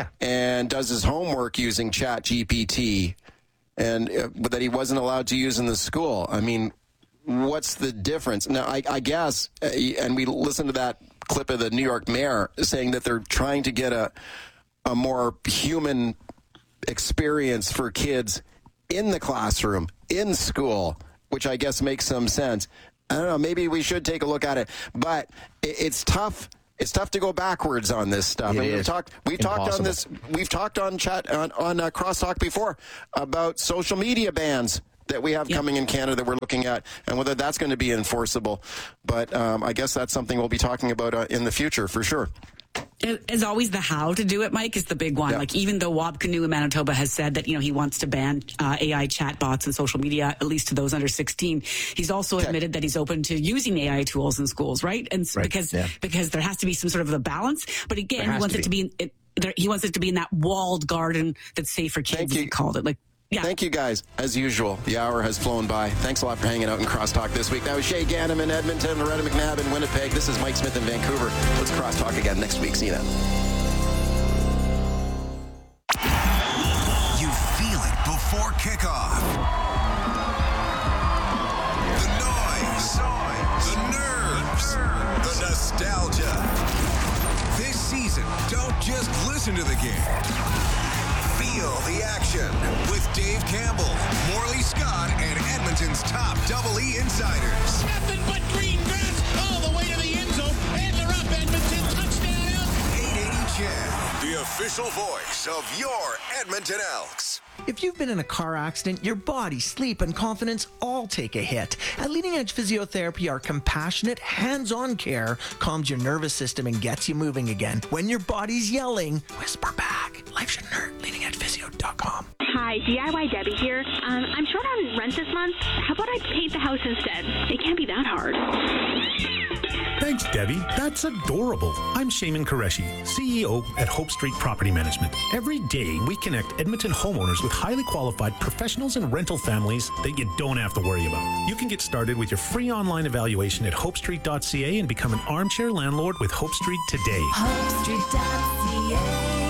and does his homework using ChatGPT, and that he wasn't allowed to use in the school? I mean, what's the difference? Now, I guess, and we listened to that clip of the New York mayor saying that they're trying to get a more human experience for kids in the classroom, in school, which I guess makes some sense. I don't know, maybe we should take a look at it, but it's tough. It's tough to go backwards on this stuff. It and is. we've talked on this. We've talked on chat on Crosstalk before about social media bans that we have coming in Canada that we're looking at, and whether that's going to be enforceable. But I guess that's something we'll be talking about in the future for sure. As always, the how to do it, Mike, is the big one. Like, even though Wab Kinew in Manitoba has said that, he wants to ban AI chatbots and social media, at least to those under 16, he's also admitted that he's open to using AI tools in schools, right? And because there has to be some sort of a balance. But again, he wants it to be he wants it to be in that walled garden that's safe for kids, as he called it. Thank you, guys. As usual, the hour has flown by. Thanks a lot for hanging out in Crosstalk this week. That was Shay Ganem in Edmonton, Loretta McNabb in Winnipeg. This is Mike Smith in Vancouver. Let's Crosstalk again next week. See you then. You feel it before kickoff. The noise, the nerves, the nostalgia. This season, don't just listen to the game. Feel the action with Dave Campbell, Morley Scott, and Edmonton's top Double E insiders. Nothing but green grass all the way to the end zone, and they're up. Edmonton touchdown. 880 CHED, the official voice of your Edmonton Elks. If you've been in a car accident, your body, sleep, and confidence all take a hit. At Leading Edge Physiotherapy, our compassionate, hands-on care calms your nervous system and gets you moving again. When your body's yelling, whisper back. Life shouldn't hurt. LeadingEdgePhysio.com. Hi, DIY Debbie here. I'm short on rent this month. How about I paint the house instead? It can't be that hard. Thanks, Debbie. That's adorable. I'm Shaman Qureshi, CEO at Hope Street Property Management. Every day, we connect Edmonton homeowners with highly qualified professionals and rental families that you don't have to worry about. You can get started with your free online evaluation at hopestreet.ca and become an armchair landlord with Hope Street today. HopeStreet.ca.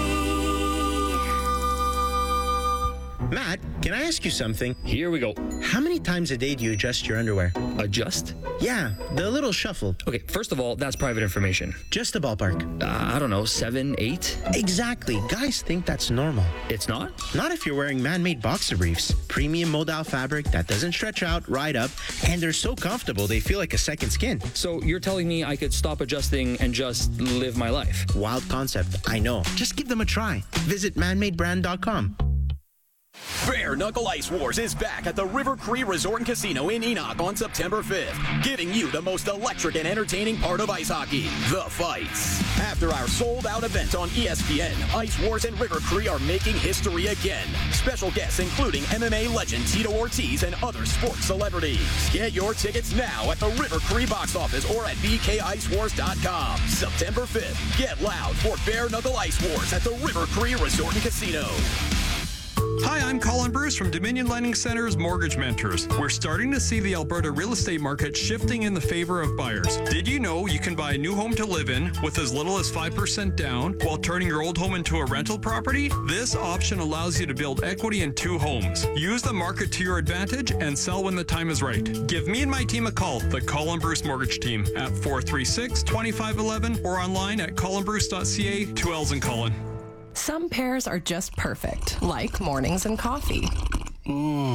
Matt, can I ask you something? Here we go. How many times a day do you adjust your underwear? Adjust? Yeah, the little shuffle. Okay, first of all, that's private information. Just a ballpark. I don't know, 7, 8? Exactly. Guys think that's normal. It's not? Not if you're wearing man-made boxer briefs. Premium modal fabric that doesn't stretch out, ride up, and they're so comfortable they feel like a second skin. So you're telling me I could stop adjusting and just live my life? Wild concept, I know. Just give them a try. Visit manmadebrand.com. Bare Knuckle Ice Wars is back at the River Cree Resort and Casino in Enoch on September 5th, giving you the most electric and entertaining part of ice hockey, the fights. After our sold-out event on ESPN, Ice Wars and River Cree are making history again. Special guests including MMA legend Tito Ortiz and other sports celebrities. Get your tickets now at the River Cree box office or at bkicewars.com. September 5th, get loud for Bare Knuckle Ice Wars at the River Cree Resort and Casino. Hi, I'm Colin Bruce from Dominion Lending Center's Mortgage Mentors. We're starting to see the Alberta real estate market shifting in the favor of buyers. Did you know you can buy a new home to live in with as little as 5% down while turning your old home into a rental property? This option allows you to build equity in 2 homes. Use the market to your advantage and sell when the time is right. Give me and my team a call, the Colin Bruce Mortgage Team, at 436-2511 or online at colinbruce.ca, 2 L's in Colin. Some pairs are just perfect, like mornings and coffee.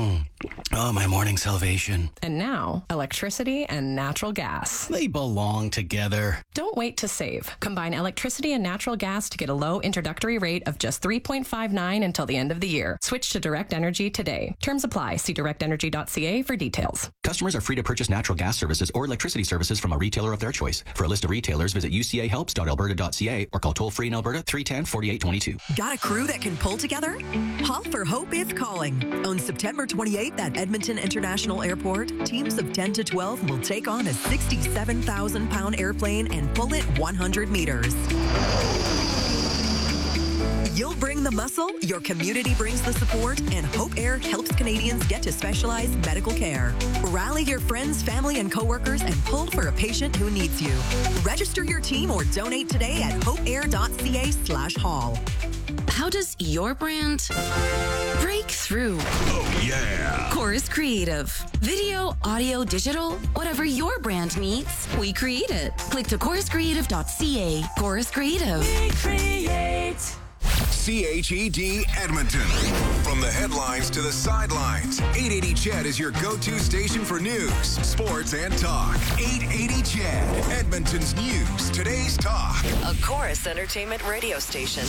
Oh, my morning salvation. And now, electricity and natural gas. They belong together. Don't wait to save. Combine electricity and natural gas to get a low introductory rate of just $3.59 until the end of the year. Switch to Direct Energy today. Terms apply. See directenergy.ca for details. Customers are free to purchase natural gas services or electricity services from a retailer of their choice. For a list of retailers, visit ucahelps.alberta.ca or call toll-free in Alberta 310-4822. Got a crew that can pull together? Hall for Hope is calling. On September 28th at Edmonton International Airport, teams of 10 to 12 will take on a 67,000-pound airplane and pull it 100 meters. You'll bring the muscle, your community brings the support, and Hope Air helps Canadians get to specialized medical care. Rally your friends, family, and coworkers and pull for a patient who needs you. Register your team or donate today at hopeair.ca/hall. How does your brand break through? Oh, yeah. Chorus Creative. Video, audio, digital, whatever your brand needs, we create it. Click to choruscreative.ca. Chorus Creative. We create. CHED Edmonton. From the headlines to the sidelines, 880 CHED is your go-to station for news, sports, and talk. 880 CHED, Edmonton's news, today's talk. A Chorus Entertainment radio station.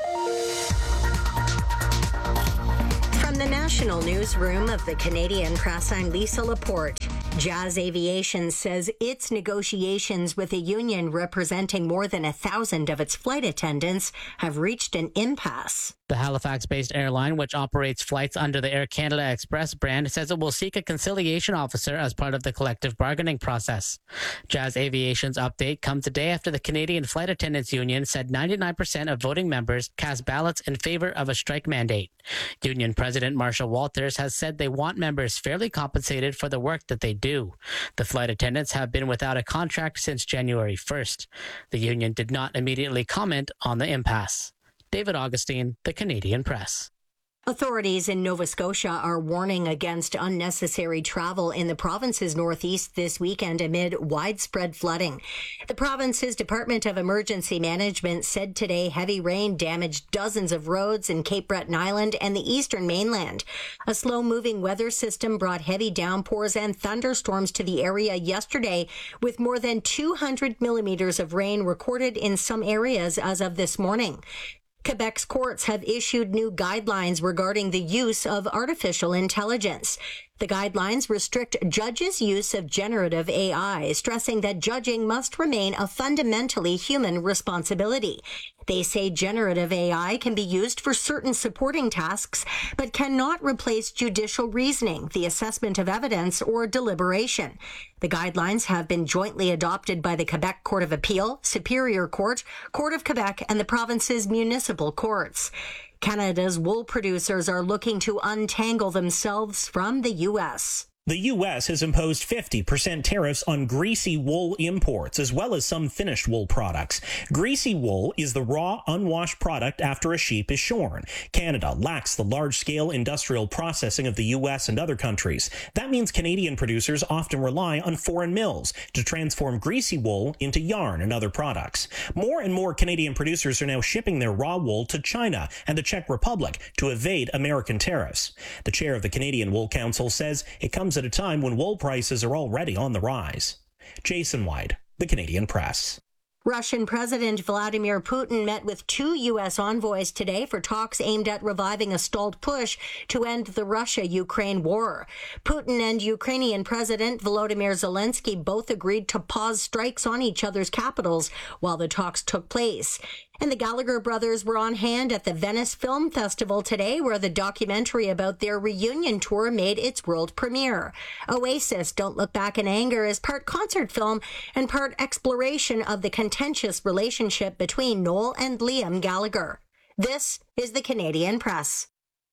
From the National Newsroom of the Canadian Press, I'm Lisa Laporte. Jazz Aviation says its negotiations with a union representing more than 1,000 of its flight attendants have reached an impasse. The Halifax-based airline, which operates flights under the Air Canada Express brand, says it will seek a conciliation officer as part of the collective bargaining process. Jazz Aviation's update comes a day after the Canadian Flight Attendants Union said 99% of voting members cast ballots in favor of a strike mandate. Union President Marsha Walters has said they want members fairly compensated for the work that they do. The flight attendants have been without a contract since January 1st. The union did not immediately comment on the impasse. David Augustine, The Canadian Press. Authorities in Nova Scotia are warning against unnecessary travel in the province's northeast this weekend amid widespread flooding. The province's Department of Emergency Management said today heavy rain damaged dozens of roads in Cape Breton Island and the eastern mainland. A slow-moving weather system brought heavy downpours and thunderstorms to the area yesterday, with more than 200 millimeters of rain recorded in some areas as of this morning. Quebec's courts have issued new guidelines regarding the use of artificial intelligence. The guidelines restrict judges' use of generative AI, stressing that judging must remain a fundamentally human responsibility. They say generative AI can be used for certain supporting tasks, but cannot replace judicial reasoning, the assessment of evidence, or deliberation. The guidelines have been jointly adopted by the Quebec Court of Appeal, Superior Court, Court of Quebec, and the province's municipal courts. Canada's wool producers are looking to untangle themselves from the U.S. The U.S. has imposed 50% tariffs on greasy wool imports, as well as some finished wool products. Greasy wool is the raw, unwashed product after a sheep is shorn. Canada lacks the large-scale industrial processing of the U.S. and other countries. That means Canadian producers often rely on foreign mills to transform greasy wool into yarn and other products. More and more Canadian producers are now shipping their raw wool to China and the Czech Republic to evade American tariffs. The chair of the Canadian Wool Council says it comes at a time when wool prices are already on the rise. Jason White, The Canadian Press. Russian President Vladimir Putin met with 2 U.S. envoys today for talks aimed at reviving a stalled push to end the Russia-Ukraine war. Putin and Ukrainian President Volodymyr Zelensky both agreed to pause strikes on each other's capitals while the talks took place. And the Gallagher brothers were on hand at the Venice Film Festival today, where the documentary about their reunion tour made its world premiere. Oasis, Don't Look Back in Anger, is part concert film and part exploration of the contentious relationship between Noel and Liam Gallagher. This is the Canadian Press.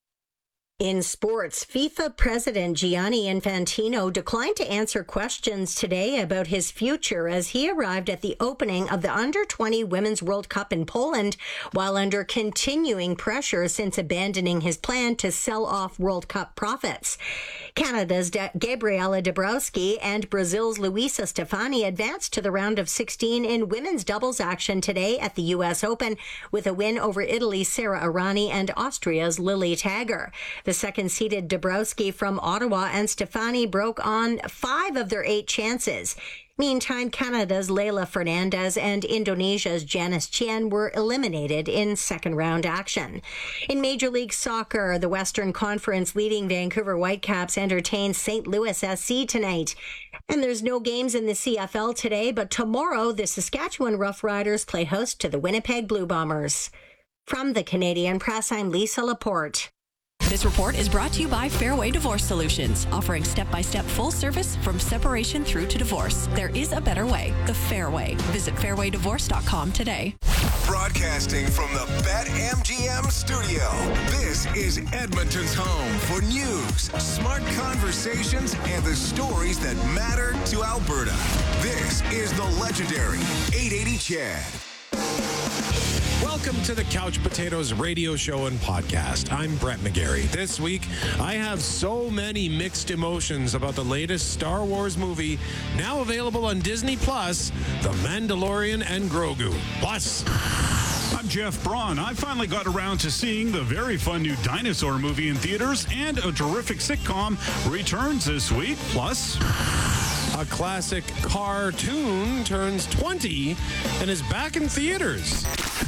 In sports, FIFA President Gianni Infantino declined to answer questions today about his future as he arrived at the opening of the Under-20 Women's World Cup in Poland while under continuing pressure since abandoning his plan to sell off World Cup profits. Canada's Gabriela Dabrowski and Brazil's Luisa Stefani advanced to the round of 16 in women's doubles action today at the U.S. Open with a win over Italy's Sara Errani and Austria's Lily Tagger. The second-seeded Dabrowski from Ottawa and Stefani broke on 5 of their 8 chances. Meantime, Canada's Leila Fernandez and Indonesia's Janice Chien were eliminated in second-round action. In Major League Soccer, the Western Conference leading Vancouver Whitecaps entertain St. Louis SC tonight. And there's no games in the CFL today, but tomorrow the Saskatchewan Roughriders play host to the Winnipeg Blue Bombers. From the Canadian Press, I'm Lisa Laporte. This report is brought to you by Fairway Divorce Solutions, offering step-by-step full service from separation through to divorce. There is a better way, the fair way. Visit fairwaydivorce.com today. Broadcasting from the BetMGM studio, this is Edmonton's home for news, smart conversations, and the stories that matter to Alberta. This is the legendary 880 Chad. Welcome to the Couch Potatoes radio show and podcast. I'm Brett McGarry. This week, I have so many mixed emotions about the latest Star Wars movie, now available on Disney Plus, The Mandalorian and Grogu. Plus, I'm Jeff Braun. I finally got around to seeing the very fun new dinosaur movie in theaters, and a terrific sitcom returns this week. Plus, a classic cartoon turns 20 and is back in theaters.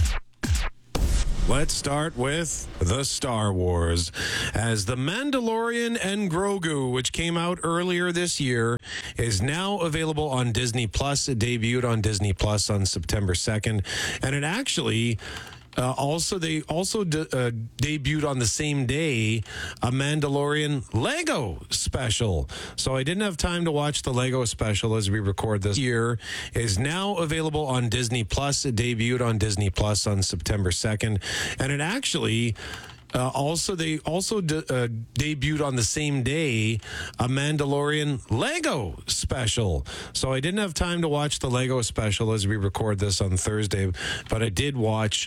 Let's start with the Star Wars, as The Mandalorian and Grogu, which came out earlier this year, is now available on Disney Plus. It debuted on Disney Plus on September 2nd, and it actually... They debuted on the same day a Mandalorian Lego special. So I didn't have time to watch the Lego special as we record this. Year is now available on Disney Plus. It debuted on Disney Plus on September 2nd, and it actually. They debuted on the same day a Mandalorian Lego special. So I didn't have time to watch the Lego special as we record this on Thursday, but I did watch